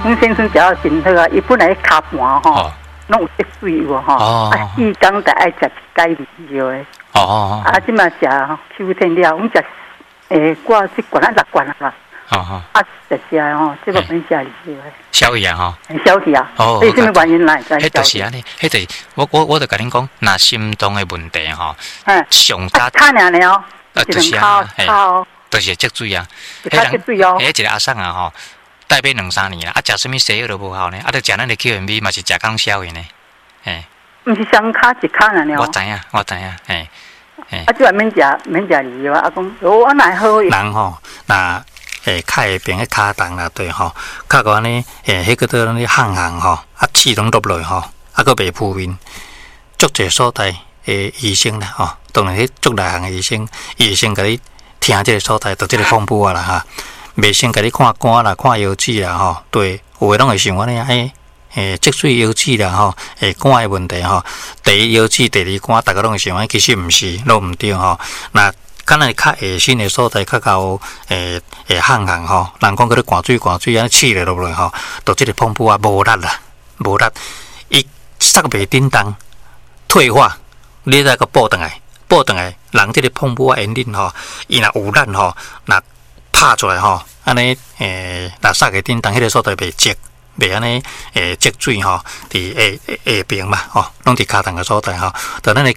阮先生食到真好啊！伊本来骹盘吼，拢有积水有吼，啊4天才爱食一解二药的。啊，即马食秋天了，阮食挂7罐啊6罐啦。啊，食吼，即个免食二药的。 消气啊吼， 消气啊！所以什么原因来？ 迄就是安尼，迄就是我就甲恁讲，若心脏的问题吼，上早看尔了， 就是啊， 就是积水啊， 积水哦。 一个阿婶啊吼，带买2-3年啦，啊，食什么西药都无效呢，啊，着食咱的 QMB 嘛是食讲消的呢， 毋是双骹一骹尔了。 我知影， 啊，即话免食二药啊，讲我哪好？ 人吼，那骹下边迄骹重啦，对吼，较个安尼迄个都安尼烘吼，啊，气拢落落吼，啊，个袂浮面，足侪所在医生啦吼，当然迄足内行的医生甲你听即个所在，就即个恐怖啊啦哈，袂先甲你看肝啦、看腰子啦吼，对，有诶拢会想安尼积水腰子啦吼，肝诶问题吼，第一腰子，第二肝，大家拢会想，其实毋是，拢毋对吼。那敢若较下身诶所在较够烘吼，人讲嗰啲寒水安尼气咧落来吼，就即个pom布啊无力啦，无力，伊塞袂叮当退化，你再个补转来，人即个pom布啊原理吼，伊若有力吼，若拍出来吼，安尼若塞个叮当，迄个所在袂积。袂安尼积水吼，伫下边嘛吼，拢伫骹重个所在吼。但咱的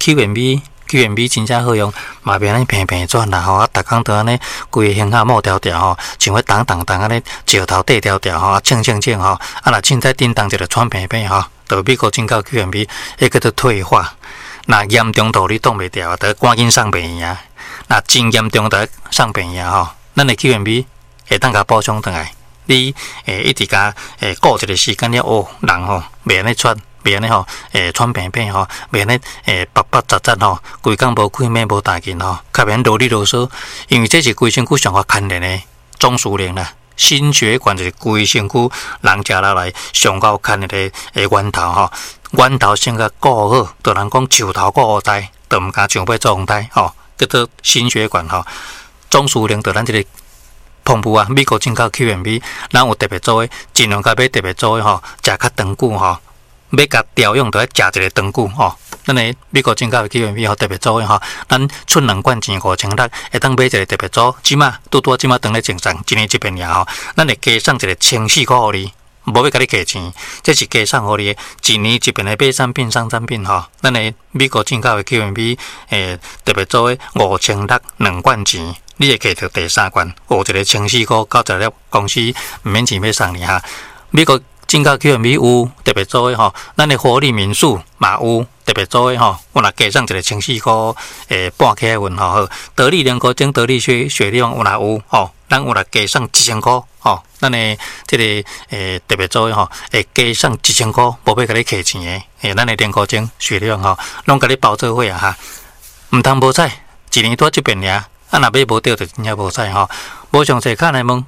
QMB 真正好用，嘛袂安尼平平转啦吼，啊，逐工都安尼规个形啊冒条条吼，像迄动安尼石头底条条吼，啊，正吼，啊，若凊彩叮当一个喘平平吼，就美国进口 QMB， 迄个都退化。那严重到你挡袂牢，得赶紧送病院。那真严重得送病院吼，咱的 QMB 会当甲补充转来。你一直甲顾一个时间了哦，人吼袂安尼喘，袂安尼吼喘平平吼，袂安尼白杂吼，规工无开面无大劲吼，较免啰里啰嗦，因为这是规身躯上较牵连的总司令啦。心血管就是规身躯人食落来上高牵连的源头吼，源头先甲顾好，就人讲树头顾乌栽，就毋敢上尾做红栽吼，叫做心血管吼，总司令就咱这个。pom布啊，美国进口 QMB， 咱有特别做诶，尽量甲买特别做诶吼，食较长久吼，要甲调用着要食一个长久吼。咱诶美国进口诶 QMB 吼特别做诶吼，咱出2罐钱5600，会当买一个特别做，即马拄即马当咧正上1年1遍尔吼，咱会加送一个1400互你，无要甲你加钱，这是加送互你诶1年1遍诶买产品送产品吼，咱诶美国进口诶 QMB 特别做诶5600 2罐钱。你会摕到第3罐，有一个1400到材料公司毋免钱要送你哈。美国进口 QMB 有特别做诶吼，咱的活力民宿嘛有特别做诶吼，有若加上一个1400半克份吼，得力莲果精、得力血力旺有若有吼，咱有若加上1000块吼，咱的这个特别做诶吼，会加上1000块，无要甲你客钱诶，咱的莲果精、血力旺吼，拢甲你包做伙啊哈，毋通无彩，1年多1遍尔。啊，若买无着就真正无使吼。无详细看来问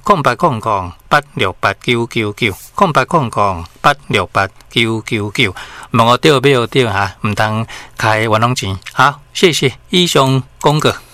0800868999，0800868999，问我对买有对哈，毋通开冤枉钱。好，谢谢以上公告。